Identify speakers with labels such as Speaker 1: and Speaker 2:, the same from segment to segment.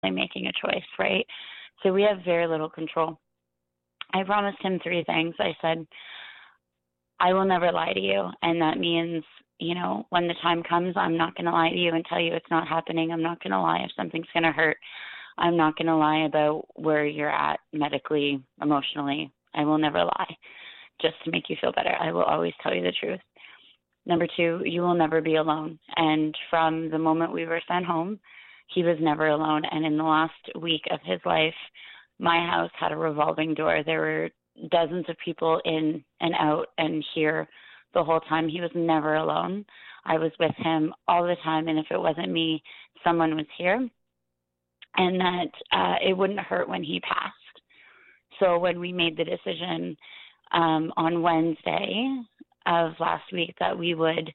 Speaker 1: making a choice, right? So we have very little control. I promised him 3 things. I said, I will never lie to you. And that means, when the time comes, I'm not going to lie to you and tell you it's not happening. I'm not going to lie if something's going to hurt. I'm not going to lie about where you're at medically, emotionally. I will never lie just to make you feel better. I will always tell you the truth. Number 2, you will never be alone. And from the moment we were sent home, he was never alone. And in the last week of his life, my house had a revolving door. There were dozens of people in and out and here the whole time. He was never alone. I was with him all the time. And if it wasn't me, someone was here. And that it wouldn't hurt when he passed. So when we made the decision on Wednesday of last week that we would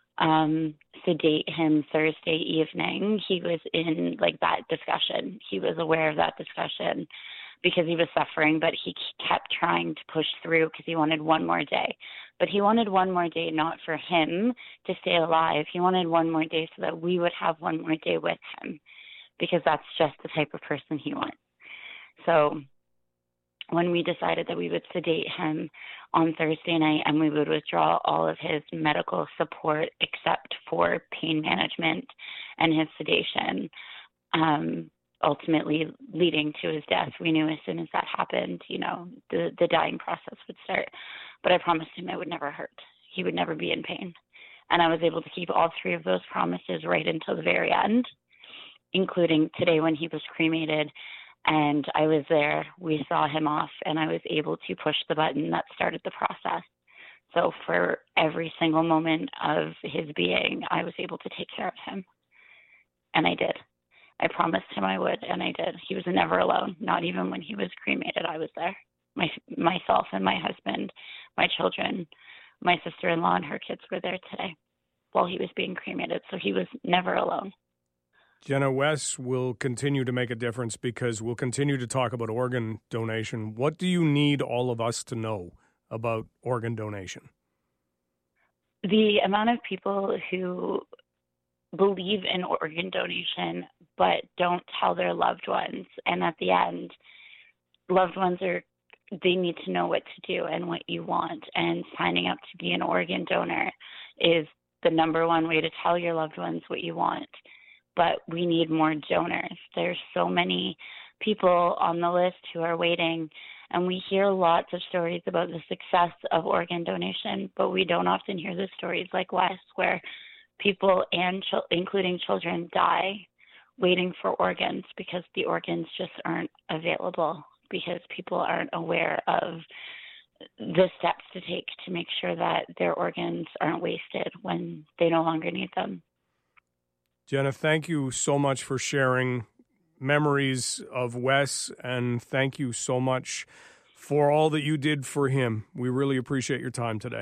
Speaker 1: sedate him Thursday evening, he was in that discussion. He was aware of that discussion because he was suffering, but he kept trying to push through because he wanted one more day. But he wanted one more day not for him to stay alive. He wanted one more day so that we would have one more day with him, because that's just the type of person he wants. So when we decided that we would sedate him on Thursday night and we would withdraw all of his medical support except for pain management and his sedation, ultimately leading to his death, we knew as soon as that happened, the dying process would start. But I promised him it would never hurt. He would never be in pain. And I was able to keep all 3 of those promises right until the very end, including today when he was cremated. And I was there, we saw him off, and I was able to push the button that started the process. So for every single moment of his being, I was able to take care of him. And I did. I promised him I would, and I did. He was never alone. Not even when he was cremated, I was there. Myself and my husband, my children, my sister-in-law and her kids were there today while he was being cremated. So he was never alone.
Speaker 2: Jenna, Wes will continue to make a difference because we'll continue to talk about organ donation. What do you need all of us to know about organ donation?
Speaker 1: The amount of people who believe in organ donation but don't tell their loved ones, and at the end, loved ones they need to know what to do and what you want, and signing up to be an organ donor is the number one way to tell your loved ones what you want. But we need more donors. There's so many people on the list who are waiting, and we hear lots of stories about the success of organ donation, but we don't often hear the stories like Wes, where people, and including children, die waiting for organs because the organs just aren't available, because people aren't aware of the steps to take to make sure that their organs aren't wasted when they no longer need them.
Speaker 2: Jenna, thank you so much for sharing memories of Wes, and thank you so much for all that you did for him. We really appreciate your time today.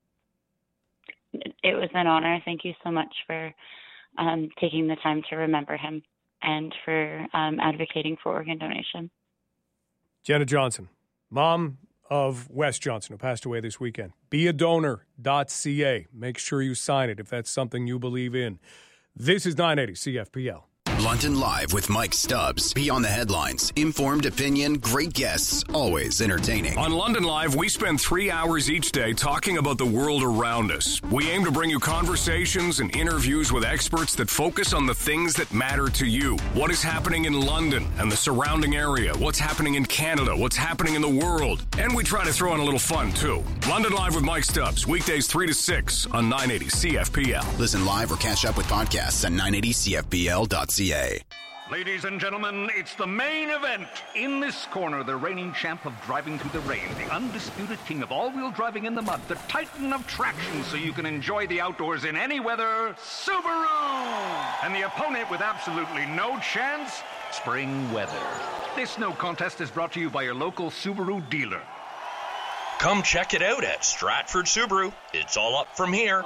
Speaker 1: It was an honor. Thank you so much for taking the time to remember him and for advocating for organ donation.
Speaker 2: Jenna Johnson, mom of Wes Johnson, who passed away this weekend. Beadonor.ca. Make sure you sign it if that's something you believe in. This is 980 CFPL.
Speaker 3: London Live with Mike Stubbs. Beyond the headlines. Informed opinion, great guests, always entertaining.
Speaker 4: On London Live, we spend 3 hours each day talking about the world around us. We aim to bring you conversations and interviews with experts that focus on the things that matter to you. What is happening in London and the surrounding area? What's happening in Canada? What's happening in the world? And we try to throw in a little fun, too. London Live with Mike Stubbs. Weekdays 3 to 6 on 980 CFPL.
Speaker 3: Listen live or catch up with podcasts at 980CFPL.ca.
Speaker 5: Ladies and gentlemen, it's the main event. In this corner, the reigning champ of driving through the rain, the undisputed king of all-wheel driving in the mud, the titan of traction so you can enjoy the outdoors in any weather, Subaru! And the opponent with absolutely no chance, spring weather. This no contest is brought to you by your local Subaru dealer.
Speaker 6: Come check it out at Stratford Subaru. It's all up from here.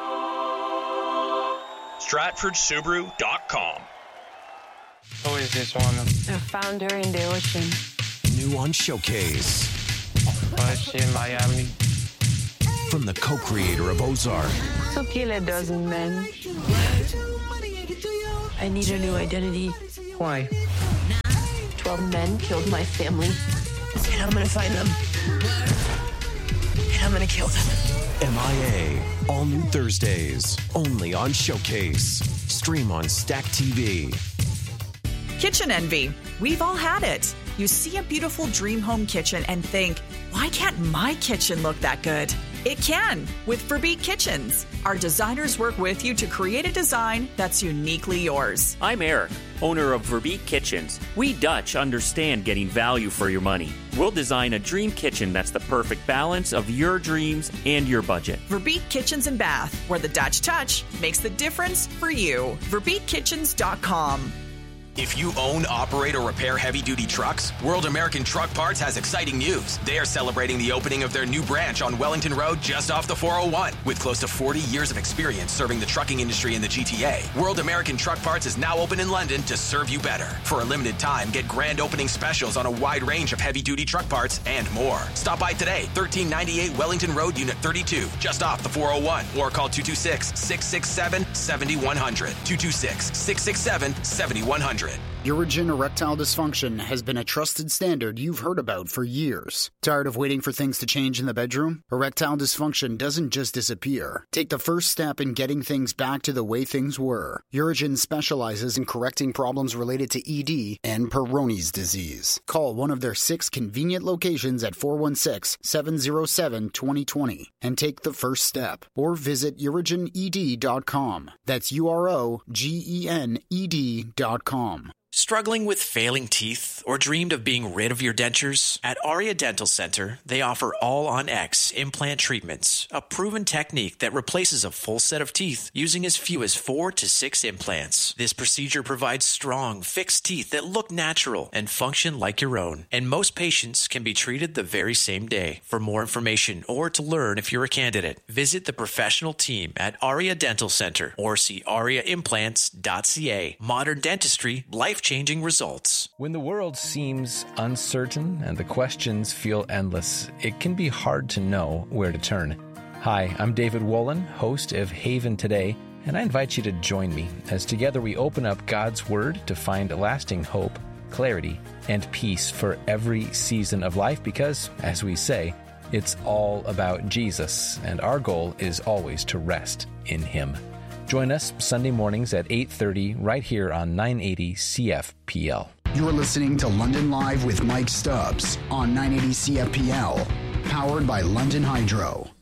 Speaker 6: StratfordSubaru.com.
Speaker 7: Who is this one?
Speaker 8: I found her in the ocean.
Speaker 9: New on Showcase.
Speaker 7: Was she in Miami?
Speaker 9: From the co-creator of Ozark.
Speaker 8: So kill a dozen men. I need a new identity.
Speaker 7: Why?
Speaker 10: 12 men killed my family. And I'm gonna find them. And I'm gonna kill them.
Speaker 9: MIA. All new Thursdays. Only on Showcase. Stream on Stack TV.
Speaker 11: Kitchen envy. We've all had it. You see a beautiful dream home kitchen and think, why can't my kitchen look that good? It can with Verbeek Kitchens. Our designers work with you to create a design that's uniquely yours.
Speaker 12: I'm Eric, owner of Verbeek Kitchens. We Dutch understand getting value for your money. We'll design a dream kitchen that's the perfect balance of your dreams and your budget.
Speaker 11: Verbeek Kitchens and Bath, where the Dutch touch makes the difference for you. VerbeekKitchens.com.
Speaker 13: If you own, operate, or repair heavy-duty trucks, World American Truck Parts has exciting news. They are celebrating the opening of their new branch on Wellington Road just off the 401. With close to 40 years of experience serving the trucking industry in the GTA, World American Truck Parts is now open in London to serve you better. For a limited time, get grand opening specials on a wide range of heavy-duty truck parts and more. Stop by today, 1398 Wellington Road, Unit 32, just off the 401, or call 226-667-7100. 226-667-7100.
Speaker 14: Urigen Erectile Dysfunction has been a trusted standard you've heard about for years. Tired of waiting for things to change in the bedroom? Erectile dysfunction doesn't just disappear. Take the first step in getting things back to the way things were. Urigen specializes in correcting problems related to ED and Peyronie's disease. Call one of their 6 convenient locations at 416-707-2020 and take the first step. Or visit urigened.com. That's UROGENED.com.
Speaker 15: Struggling with failing teeth or dreamed of being rid of your dentures? At Aria Dental Center, they offer All-on-X implant treatments, a proven technique that replaces a full set of teeth using as few as 4 to 6 implants. This procedure provides strong, fixed teeth that look natural and function like your own. And most patients can be treated the very same day. For more information or to learn if you're a candidate, visit the professional team at Aria Dental Center or see ariaimplants.ca. Modern dentistry, life-changing results.
Speaker 16: When the world seems uncertain and the questions feel endless, it can be hard to know where to turn. Hi, I'm David Wolin, host of Haven Today, and I invite you to join me as together we open up God's Word to find lasting hope, clarity, and peace for every season of life because, as we say, it's all about Jesus, and our goal is always to rest in Him. Join us Sunday mornings at 8:30 right here on 980 CFPL.
Speaker 14: You're listening to London Live with Mike Stubbs on 980 CFPL, powered by London Hydro.